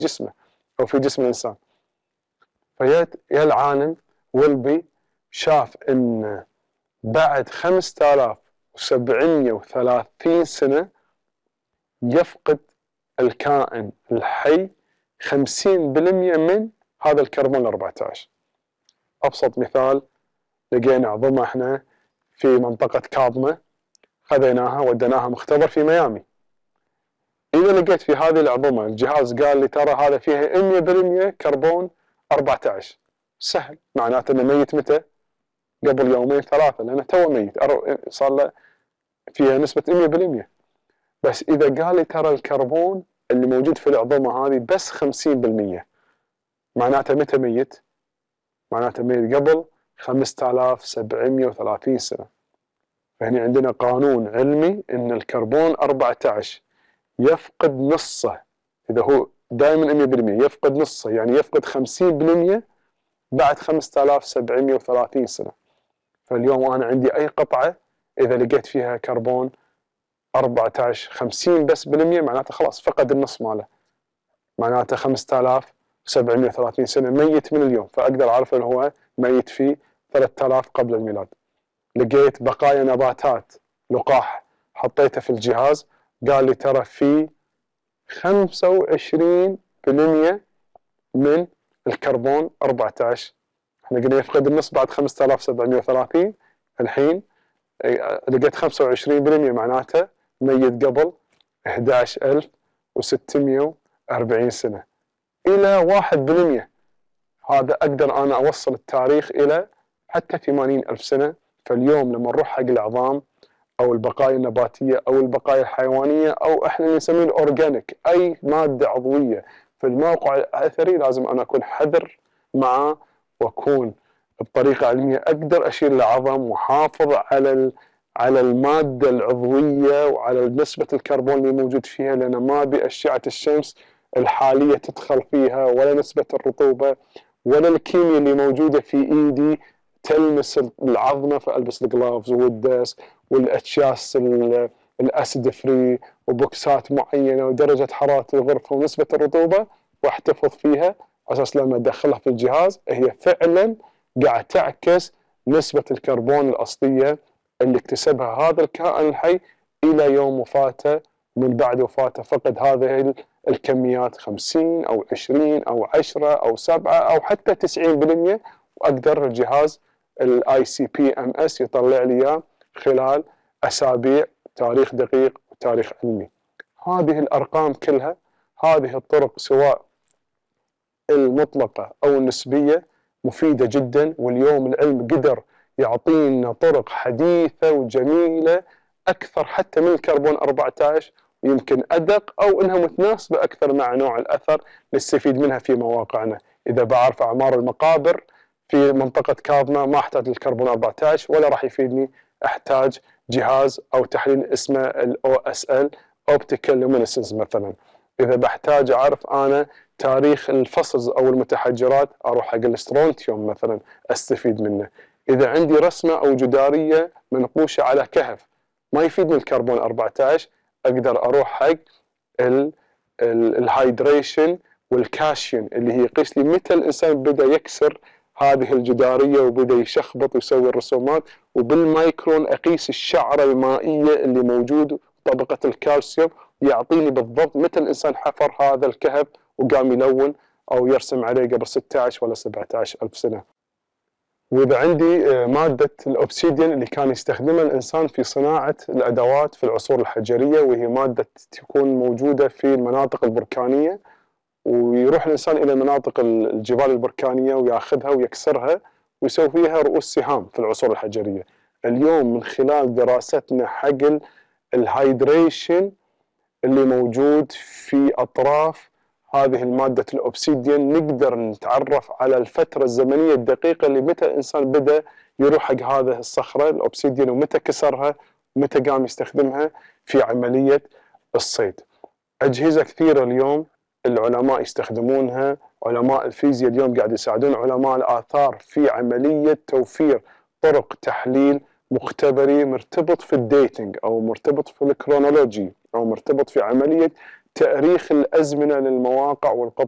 جسمه أو في جسم الإنسان. فيا العالم ويلبي شاف أن بعد 5730 سنة يفقد الكائن الحي 50% من هذا الكربون 14. أبسط مثال، لقينا عظمة احنا في منطقة كاظمة، خذيناها وديناها مختبر في ميامي. إذا لقيت في هذه العظمة الجهاز قال لي ترى هذا فيها 100% كربون 14، سهل، معناته انه ميت متى؟ قبل يومين ثلاثة، لأنه تو ميت، صار له فيها نسبة 100%. بس إذا قال لي ترى الكربون اللي موجود في العظمة هذه بس 50%، معناته متى ميت؟ معناته ميت قبل 5730 سنة. فهنا عندنا قانون علمي ان الكربون 14 يفقد نصه، اذا هو دائما 100% يفقد نصه، يعني يفقد 50% بعد 5730 سنة. فاليوم انا عندي اي قطعة اذا لقيت فيها كربون 14 50 بس بالمية، معناته خلاص فقد النص ماله، معناته 5730 سنة ميت من اليوم، فاقدر اعرف انه هو ميت في 3000 قبل الميلاد. لقيت بقايا نباتات لقاح حطيته في الجهاز، قال لي ترى في 25% من الكربون 14. احنا قلنا يفقد النص بعد 5730، الحين لقيت 25%، معناته ميت قبل 11640 سنة. إلى 1%، هذا أقدر أنا أوصل التاريخ إلى حتى 80,000 سنة. فاليوم لما نروح حق العظام أو البقايا النباتية أو البقايا الحيوانية أو إحنا نسميه الأورجانيك، أي مادة عضوية في الموقع الأثري، لازم أنا أكون حذر معه وأكون بطريقة علمية أقدر أشيل العظم وحافظ على المادة العضوية وعلى نسبة الكربون اللي موجود فيها، لأن ما أبي أشعة الشمس الحالية تدخل فيها، ولا نسبة الرطوبة، ولا الكيمياء اللي موجودة في إيدي تلمس العظمة، فألبس الجلافز والدس والأكياس الأسيد فري وبوكسات معينة ودرجة حرارة الغرفة ونسبة الرطوبة، واحتفظ فيها أساس لما أدخلها في الجهاز هي فعلا قاعد تعكس نسبة الكربون الأصلية اللي اكتسبها هذا الكائن الحي إلى يوم وفاته. من بعد وفاته فقد هذه الكميات 50 أو 20 أو 10 أو 7 أو حتى 90%، وأقدر الجهاز ICP-MS يطلع لي إياه خلال أسابيع، تاريخ دقيق وتاريخ علمي. هذه الأرقام كلها، هذه الطرق سواء المطلقة أو النسبية مفيدة جدا، واليوم العلم قدر يعطينا طرق حديثة وجميلة أكثر حتى من الكربون 14، ويمكن أدق أو أنها متناسبة أكثر مع نوع الأثر نستفيد منها في مواقعنا. إذا بعرف أعمار المقابر في منطقة كاظمة ما أحتاج للكربون 14 ولا راح يفيدني، أحتاج جهاز أو تحليل اسمه OSL Optical Luminescence مثلا. إذا بحتاج أعرف أنا تاريخ الفصز أو المتحجرات أروح حق الاسترونتيوم مثلا أستفيد منه. إذا عندي رسمة أو جدارية منقوشة على كهف ما يفيدني الكربون 14، أقدر أروح حق الهايدريشن والكاشين اللي هي يقيس لي متى الإنسان بدأ يكسر هذه الجدارية وبدأ يشخبط ويسوي الرسومات، وبالمايكرون أقيس الشعرة المائية اللي موجود طبقة الكالسيوم، يعطيني بالضبط متى الإنسان حفر هذا الكهف وقام يلون أو يرسم عليه قبل 16 ولا 17 ألف سنة. وإذا عندي مادة الأوبسيديان اللي كان يستخدمها الإنسان في صناعة الأدوات في العصور الحجرية، وهي مادة تكون موجودة في المناطق البركانية، ويروح الإنسان إلى مناطق الجبال البركانية ويأخذها ويكسرها ويسوي فيها رؤوس سهام في العصور الحجرية. اليوم من خلال دراستنا حق الهايدريشن اللي موجود في أطراف هذه المادة الأوبسيديان، نقدر نتعرف على الفترة الزمنية الدقيقة اللي متى الإنسان بدأ يروح حق هذه الصخرة الأوبسيديان ومتى كسرها ومتى قام يستخدمها في عملية الصيد. أجهزة كثيرة اليوم العلماء يستخدمونها، علماء الفيزياء اليوم قاعد يساعدون علماء الآثار في عملية توفير طرق تحليل مختبري مرتبط في الديتنج أو مرتبط في الكرونولوجي أو مرتبط في عملية تأريخ الأزمنة للمواقع والقطع